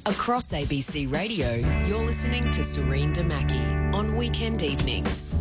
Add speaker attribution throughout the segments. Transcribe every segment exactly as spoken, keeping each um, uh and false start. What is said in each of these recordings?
Speaker 1: Across A B C Radio, you're listening to Serene Damaki on weekend evenings.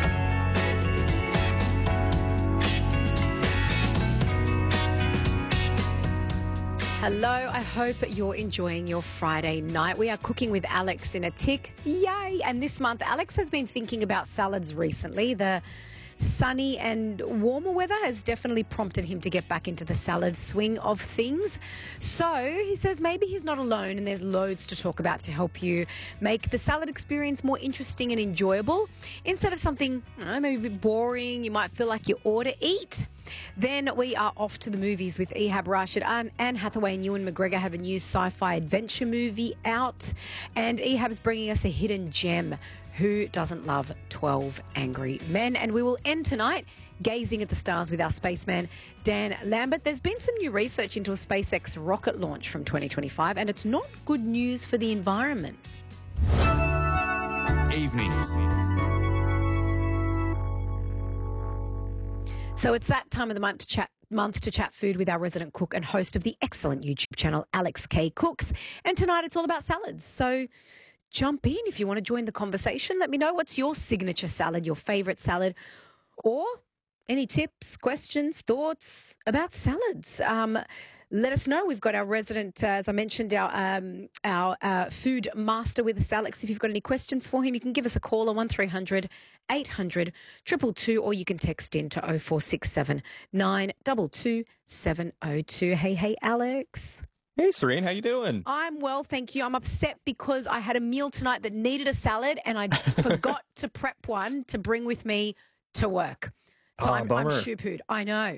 Speaker 2: Hello, I hope you're enjoying your Friday night. We are cooking with Alex in a tick. Yay! And this month, Alex has been thinking about salads recently. The sunny and warmer weather has definitely prompted him to get back into the salad swing of things. So he says maybe he's not alone and there's loads to talk about to help you make the salad experience more interesting and enjoyable. Instead of something, I don't know, maybe a bit boring, you might feel like you ought to eat. Then we are off to the movies with Ehab Rashid. Anne, Anne Hathaway and Ewan McGregor have a new sci-fi adventure movie out. And Ehab's bringing us a hidden gem. Who doesn't love twelve Angry Men? And we will end tonight gazing at the stars with our spaceman, Dan Lambert. There's been some new research into a SpaceX rocket launch from twenty twenty-five, and it's not good news for the environment.
Speaker 3: Evenings.
Speaker 2: So it's that time of the month to chat month to chat food with our resident cook and host of the excellent YouTube channel, Alex K Cooks. And tonight it's all about salads. So jump in if you want to join the conversation. Let me know what's your signature salad, your favourite salad, or any tips, questions, thoughts about salads. Um, let us know. We've got our resident, uh, as I mentioned, our um, our uh, food master with us, Alex. If you've got any questions for him, you can give us a call on one three hundred eight hundred two two two, or you can text in to oh four six seven nine two two seven oh two. Hey, hey, Alex.
Speaker 4: Hey, Serene, how you doing?
Speaker 2: I'm well, thank you. I'm upset because I had a meal tonight that needed a salad and I forgot to prep one to bring with me to work. So
Speaker 4: Oh,
Speaker 2: I'm, I'm
Speaker 4: bummer.
Speaker 2: shoo-pooed. I know.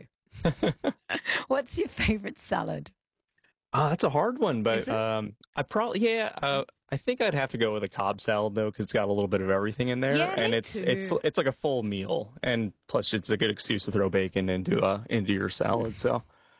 Speaker 2: What's your favourite salad?
Speaker 4: Oh, that's a hard one,
Speaker 2: Is
Speaker 4: but
Speaker 2: it?
Speaker 4: um, I probably yeah. Uh, I think I'd have to go with a Cobb salad though, because it's got a little bit of everything in there,
Speaker 2: Yeah,
Speaker 4: and
Speaker 2: me
Speaker 4: it's
Speaker 2: too.
Speaker 4: it's it's like a full meal, and plus it's a good excuse to throw bacon into uh into your salad. So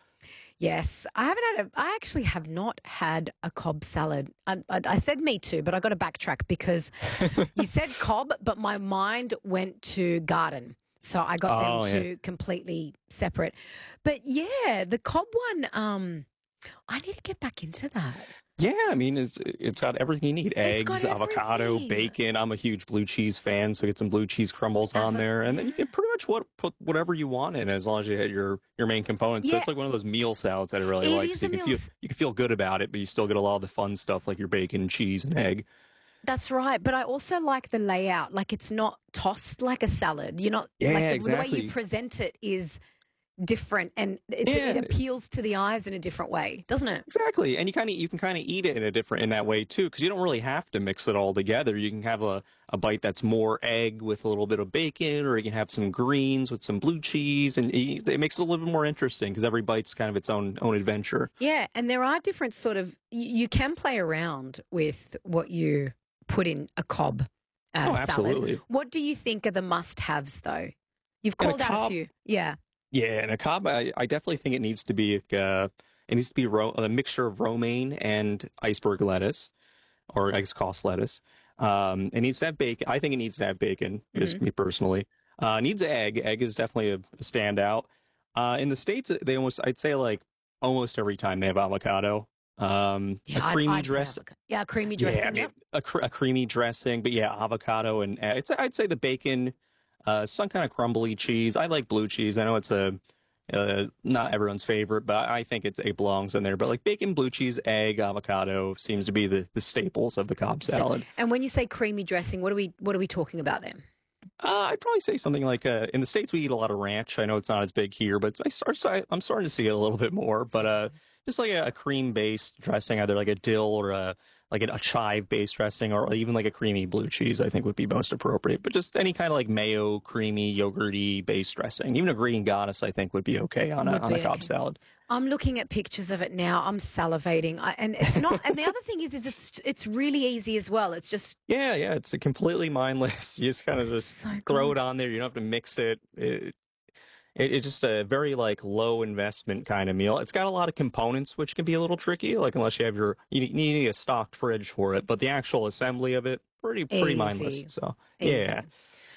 Speaker 2: Yes, I haven't had a. I actually have not had a Cobb salad. I, I, I said me too, but I got to backtrack because you said Cobb, but my mind went to garden, so I got
Speaker 4: Oh,
Speaker 2: them
Speaker 4: yeah.
Speaker 2: two completely separate. But yeah, the Cobb one. Um, I need to get back into that.
Speaker 4: yeah, I mean it's it's got everything you need:
Speaker 2: It's got
Speaker 4: eggs, avocado,
Speaker 2: everything.
Speaker 4: bacon. I'm a huge blue cheese fan, so get some blue cheese crumbles on
Speaker 2: Avo-
Speaker 4: there, and then you can pretty much what, put whatever you want in as long as you had your your main components. So
Speaker 2: Yeah.
Speaker 4: it's like one of those meal salads that I really
Speaker 2: It
Speaker 4: like.
Speaker 2: is
Speaker 4: So
Speaker 2: a
Speaker 4: you can
Speaker 2: meal
Speaker 4: feel
Speaker 2: s-
Speaker 4: you can feel good about it, but you still get a lot of the fun stuff like your bacon, cheese, and egg.
Speaker 2: That's right, but I also like the layout. Like it's not tossed like a salad. You're not
Speaker 4: Yeah,
Speaker 2: like the, the way
Speaker 4: exactly.
Speaker 2: you present it is different, and it's,
Speaker 4: Yeah.
Speaker 2: it appeals to the eyes in a different way, doesn't it?
Speaker 4: Exactly, and you kind of you can kind of eat it in a different in that way too, because you don't really have to mix it all together. You can have a, a bite that's more egg with a little bit of bacon, or you can have some greens with some blue cheese, and it it makes it a little bit more interesting because every bite's kind of its own own adventure.
Speaker 2: Yeah, and there are different sort of. You, you can play around with what you put in a Cobb uh,
Speaker 4: Oh,
Speaker 2: salad.
Speaker 4: absolutely.
Speaker 2: What do you think are the must-haves, though? You've
Speaker 4: In a
Speaker 2: called out a
Speaker 4: Cobb-
Speaker 2: few. Yeah.
Speaker 4: Yeah, and a Cobb, I, I definitely think it needs to be uh, it needs to be ro- a mixture of romaine and iceberg lettuce, or I guess cost lettuce. Um, it needs to have bacon. I think it needs to have bacon, just me personally. Uh, it needs egg. Egg is definitely a, a standout. Uh, in the States, they almost, I'd say like almost every time they have avocado. Um,
Speaker 2: Yeah,
Speaker 4: a
Speaker 2: I'd-
Speaker 4: creamy
Speaker 2: I'd put
Speaker 4: dress.
Speaker 2: avoca- Yeah, a creamy dressing.
Speaker 4: Yeah, I mean,
Speaker 2: yep.
Speaker 4: a, cr- a creamy dressing, but yeah, avocado and uh, it's I'd say the bacon, uh, some kind of crumbly cheese. I like blue cheese. I know it's a uh, not everyone's favorite, but I think it's it belongs in there. But like bacon, blue cheese, egg, avocado seems to be the, the staples of the Cobb salad.
Speaker 2: And when you say creamy dressing, what are we what are we talking about then?
Speaker 4: Uh, I'd probably say something like uh, in the States we eat a lot of ranch. I know it's not as big here, but I start, I'm starting to see it a little bit more. But uh, just like a, a cream based dressing, either like a dill or a like a, a chive based dressing, or even like a creamy blue cheese, I think would be most appropriate. But just any kind of like mayo, creamy, yogurty based dressing, even a green goddess, I think would be okay on a
Speaker 2: Would
Speaker 4: on a
Speaker 2: be
Speaker 4: Cobb
Speaker 2: okay.
Speaker 4: salad.
Speaker 2: I'm looking at pictures of it now. I'm salivating, I, and it's not. And the other thing is, is it's it's really easy as well. It's just
Speaker 4: Yeah, yeah, it's a completely mindless. You just kind of just
Speaker 2: so
Speaker 4: throw
Speaker 2: good.
Speaker 4: it on there. You don't have to mix it. It, it. It's just a very like low investment kind of meal. It's got a lot of components, which can be a little tricky. Like unless you have your, you need, you need a stocked fridge for it. But the actual assembly of it, pretty pretty mindless.
Speaker 2: Easy.
Speaker 4: So
Speaker 2: Easy.
Speaker 4: yeah,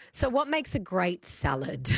Speaker 2: So, what makes a great salad?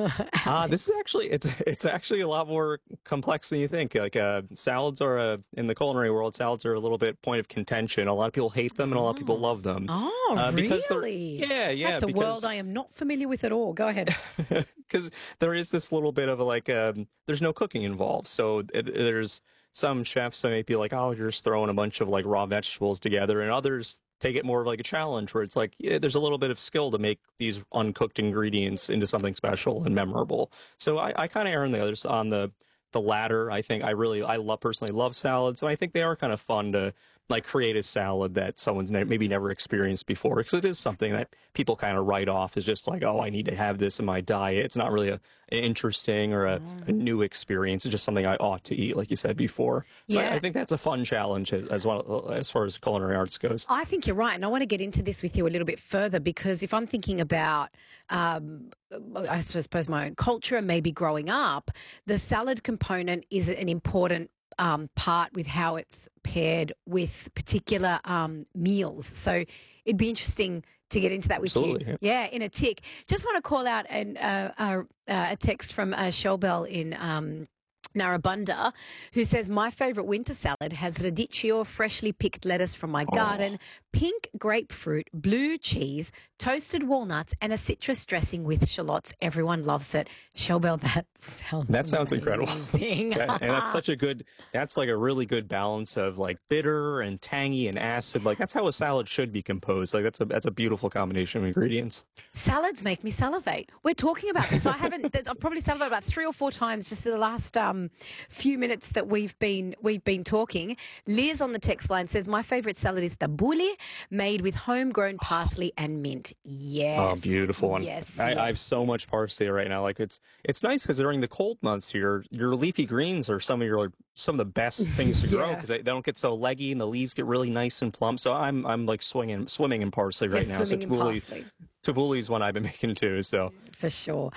Speaker 4: Uh, this is actually it's it's actually a lot more complex than you think. Like uh, salads are a, in the culinary world, salads are a little bit point of contention. A lot of people hate them, and a lot of people love them.
Speaker 2: Oh,
Speaker 4: uh, because they're-
Speaker 2: really?
Speaker 4: Yeah, yeah.
Speaker 2: That's a
Speaker 4: because,
Speaker 2: world I am not familiar with at all. Go ahead.
Speaker 4: because there is this little bit of a, like um, there's no cooking involved, so it, there's some chefs that may be like, oh, you're just throwing a bunch of like raw vegetables together, and others take it more of like a challenge where it's like, yeah, there's a little bit of skill to make these uncooked ingredients into something special and memorable. So I, I kind of err on the others on the the latter. I think I really I love personally love salads, and I think they are kind of fun to like create a salad that someone's ne- maybe never experienced before, because it is something that people kind of write off as just like, oh, I need to have this in my diet. It's not really a, an interesting or a, a new experience. It's just something I ought to eat, like you said before. So
Speaker 2: Yeah.
Speaker 4: I, I think that's a fun challenge as, as well as far as culinary arts goes.
Speaker 2: I think you're right. And I want to get into this with you a little bit further, because if I'm thinking about, um, I suppose, my own culture and maybe growing up, the salad component is an important um, part with how it's paired with particular um, meals. So it'd be interesting to get into that with
Speaker 4: Absolutely,
Speaker 2: you. Yeah. in a tick. Just want to call out an, uh, uh, uh, a text from uh, Shelbel in um, Narrabundah, who says, my favourite winter salad has radicchio, freshly picked lettuce from my garden, pink grapefruit, blue cheese, toasted walnuts, and a citrus dressing with shallots. Everyone loves it. Shelbel, that sounds
Speaker 4: That sounds incredible.
Speaker 2: amazing.
Speaker 4: Yeah, and that's such a good, that's like a really good balance of like bitter and tangy and acid. Like that's how a salad should be composed. Like that's a, that's a beautiful combination of ingredients.
Speaker 2: Salads make me salivate. We're talking about this. I haven't, I've probably salivated about three or four times just in the last um, few minutes that we've been, we've been talking. Liz on the text line says, my favourite salad is tabbouleh, made with homegrown parsley and mint. Yes.
Speaker 4: Oh, beautiful one.
Speaker 2: Yes,
Speaker 4: I,
Speaker 2: yes.
Speaker 4: I have so much parsley right now. Like it's it's nice because during the cold months here, your leafy greens are some of your some of the best things to grow
Speaker 2: Yeah.
Speaker 4: because they, they don't get so leggy and the leaves get really nice and plump. So I'm I'm like swinging swimming in parsley right
Speaker 2: Yes,
Speaker 4: now. So
Speaker 2: swimming in
Speaker 4: tabbouleh
Speaker 2: parsley.
Speaker 4: tabbouleh's one I've been making too. So
Speaker 2: For sure.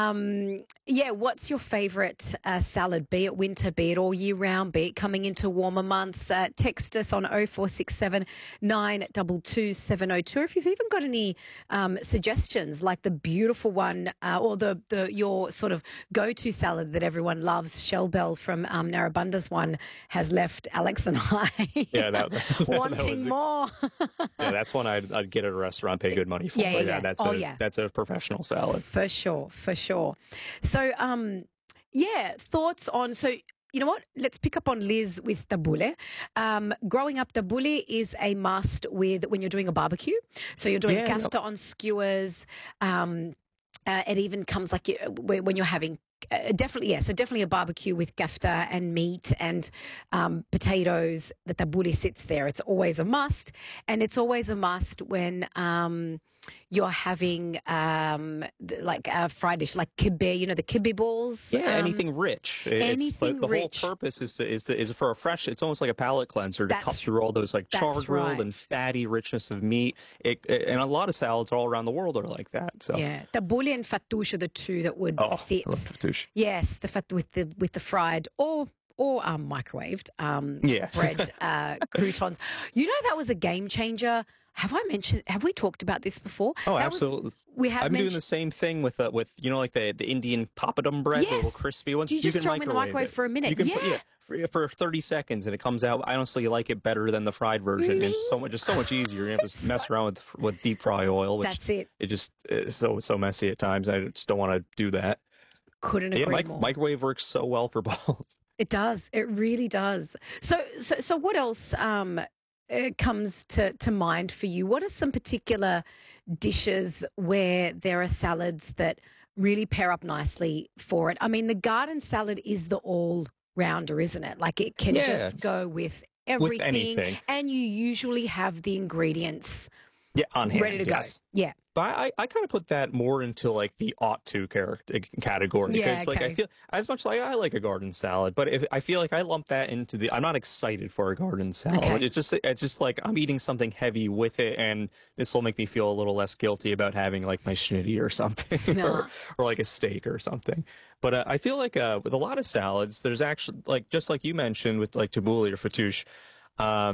Speaker 2: Um, yeah, what's your favourite uh, salad, be it winter, be it all year round, be it coming into warmer months? Uh, text us on oh four six seven, nine two two, seven oh two. If you've even got any um, suggestions, like the beautiful one uh, or the, the your sort of go-to salad that everyone loves, Shelbel from um, Narrabundah's one has left Alex and I
Speaker 4: yeah, that, that, that
Speaker 2: wanting
Speaker 4: was a-
Speaker 2: more.
Speaker 4: yeah, that's one I'd, I'd get at a restaurant, pay good money for.
Speaker 2: Yeah, yeah,
Speaker 4: But
Speaker 2: yeah.
Speaker 4: that's
Speaker 2: Oh,
Speaker 4: a
Speaker 2: yeah.
Speaker 4: that's a professional salad.
Speaker 2: For sure, for sure. So, um, yeah, thoughts on, so, you know what? Let's pick up on Liz with tabbouleh. Um, growing up, tabbouleh is a must with when you're doing a barbecue. So you're doing
Speaker 4: Yeah,
Speaker 2: kafta on skewers. Um, uh, it even comes like you, when when you're having uh, definitely, yeah. So definitely a barbecue with kafta and meat and um, potatoes. The tabbouleh sits there. It's always a must, and it's always a must when um, you're having um, th- like a fried dish, like kibbeh. You know the kibbeh balls.
Speaker 4: Yeah,
Speaker 2: Um,
Speaker 4: anything rich. It- It's,
Speaker 2: anything
Speaker 4: the, the
Speaker 2: rich.
Speaker 4: whole purpose is to, is to, is for a fresh. It's almost like a palate cleanser to cut
Speaker 2: That's-
Speaker 4: through all those like
Speaker 2: that's
Speaker 4: char grilled
Speaker 2: right.
Speaker 4: and fatty richness of meat. It, it- and a lot of salads all around the world are like that. So
Speaker 2: Yeah, tabbouleh and fattoush are the two that would
Speaker 4: oh,
Speaker 2: sit.
Speaker 4: I love fattoush.
Speaker 2: Yes, the fat with the with the fried or or um, microwaved um,
Speaker 4: Yeah.
Speaker 2: bread uh, croutons. You know that was a game changer. Have I mentioned? Have we talked about this before?
Speaker 4: Oh,
Speaker 2: That was-
Speaker 4: absolutely.
Speaker 2: we have
Speaker 4: I've been doing
Speaker 2: mentioned-
Speaker 4: the same thing with uh, with you know like the, the Indian papadum bread, the little
Speaker 2: Yes.
Speaker 4: crispy ones.
Speaker 2: Do you just
Speaker 4: can
Speaker 2: throw 'em in the
Speaker 4: microwave
Speaker 2: microwave
Speaker 4: it.
Speaker 2: for a minute?
Speaker 4: You can
Speaker 2: Yeah.
Speaker 4: put, yeah, for, for thirty seconds, and it comes out. I honestly like it better than the fried version. It's so much, just so much easier. You don't have to mess around with with deep fry oil, which
Speaker 2: That's it.
Speaker 4: it just is so so messy at times. I just don't want to do that.
Speaker 2: Couldn't
Speaker 4: Yeah,
Speaker 2: agree
Speaker 4: mic-
Speaker 2: more.
Speaker 4: microwave works so well for both.
Speaker 2: It does. It really does. So, so, so what else um, uh, comes to, to mind for you? What are some particular dishes where there are salads that really pair up nicely for it? I mean, the garden salad is the all rounder, isn't it? Like it can
Speaker 4: Yeah.
Speaker 2: just go with everything,
Speaker 4: anything.
Speaker 2: and you usually have the ingredients
Speaker 4: Yeah, on hand.
Speaker 2: ready to
Speaker 4: yes.
Speaker 2: go. Yeah.
Speaker 4: But I, I kind of put that more into like the ought to character category.
Speaker 2: Yeah,
Speaker 4: It's like I
Speaker 2: okay.
Speaker 4: feel as much like I like a garden salad, but if I feel like I lump that into the, I'm not excited for a garden salad.
Speaker 2: Okay.
Speaker 4: It's just it's just like I'm eating something heavy with it, and this will make me feel a little less guilty about having like my schnitty or something,
Speaker 2: No.
Speaker 4: or, or like a steak or something. But uh, I feel like uh, with a lot of salads, there's actually like just like you mentioned with like tabbouleh or fattoush. Um,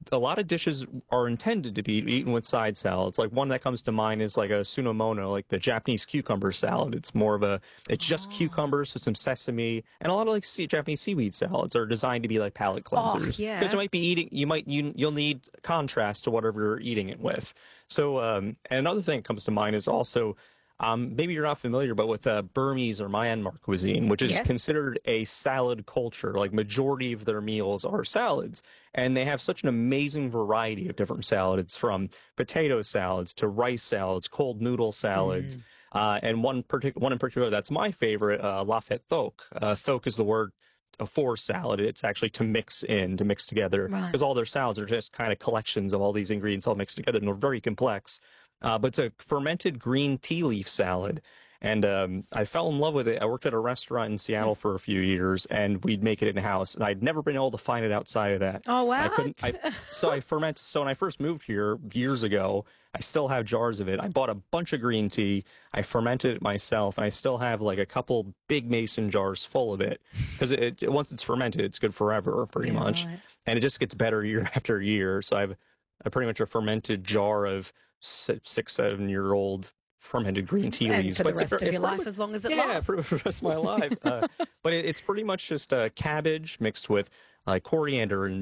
Speaker 4: a lot of dishes are intended to be eaten with side salads. Like one that comes to mind is like a sunomono, like the Japanese cucumber salad. It's more of a, it's just
Speaker 2: Oh.
Speaker 4: cucumbers with some sesame, and a lot of like sea, Japanese seaweed salads are designed to be like palate cleansers.
Speaker 2: yeah.
Speaker 4: Because you might be eating, you might you you'll need contrast to whatever you're eating it with. So, um, and another thing that comes to mind is also. Um, maybe you're not familiar, but with uh, Burmese or Myanmar cuisine, which is
Speaker 2: Yes.
Speaker 4: considered a salad culture, like majority of their meals are salads. And they have such an amazing variety of different salads, from potato salads to rice salads, cold noodle salads.
Speaker 2: Mm.
Speaker 4: Uh, and one, partic- one in particular that's my favorite, uh, lafet thok. Uh, thok is the word for salad. It's actually to mix in, to mix together.
Speaker 2: Right.
Speaker 4: Because all their salads are just kind of collections of all these ingredients all mixed together, and they're very complex. Uh, but it's a fermented green tea leaf salad. And um, I fell in love with it. I worked at a restaurant in Seattle for a few years, and we'd make it in-house. And I'd never been able to find it outside of that.
Speaker 2: Oh, wow.
Speaker 4: I couldn't. I, so I ferment. So when I first moved here years ago, I still have jars of it. I bought a bunch of green tea. I fermented it myself, and I still have like a couple big mason jars full of it. Because it, it, once it's fermented, it's good forever, pretty
Speaker 2: Yeah,
Speaker 4: much.
Speaker 2: right.
Speaker 4: And it just gets better year after year. So I've a pretty much a fermented jar of six, seven year old fermented green tea
Speaker 2: And
Speaker 4: leaves.
Speaker 2: for the
Speaker 4: But it's-
Speaker 2: rest of
Speaker 4: it's
Speaker 2: your
Speaker 4: pretty
Speaker 2: life,
Speaker 4: much-
Speaker 2: as long as it
Speaker 4: yeah,
Speaker 2: lasts.
Speaker 4: for for the rest of my life. Uh, but it, it's pretty much just uh, cabbage mixed with uh, coriander and